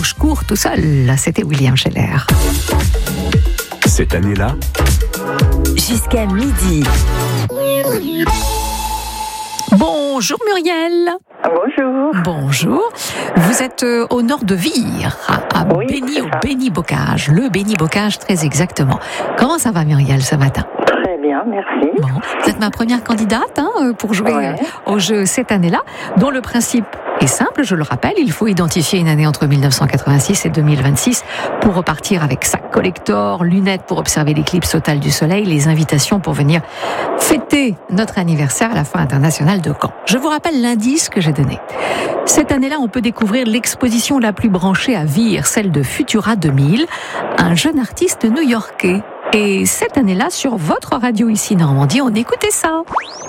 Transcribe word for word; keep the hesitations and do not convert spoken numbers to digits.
où je cours tout seul. C'était William Scheller. Cette année-là, jusqu'à midi. Bonjour Muriel. Bonjour. Bonjour. Vous êtes euh, au nord de Vire, à, à Oui, Béni, c'est au ça. Béni-Bocage. Le Béni-Bocage, très exactement. Comment ça va Muriel ce matin? Très bien, merci. Bon, vous êtes ma première candidate hein, pour jouer Ouais. au jeu cette année-là, dont le principe est simple, je le rappelle, il faut identifier une année entre mille neuf cent quatre-vingt-six et deux mille vingt-six pour repartir avec sac collector, lunettes pour observer l'éclipse totale du soleil, les invitations pour venir fêter notre anniversaire à la fin internationale de Caen. Je vous rappelle l'indice que j'ai donné. Cette année-là, on peut découvrir l'exposition la plus branchée à Vire, celle de Futura deux mille, un jeune artiste new-yorkais. Et cette année-là, sur votre radio ici Normandie, on écoutait ça.